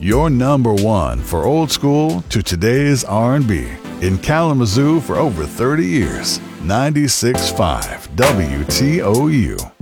Your number one for old school to today's R&B. In Kalamazoo for over 30 years. 96.5 WTOU.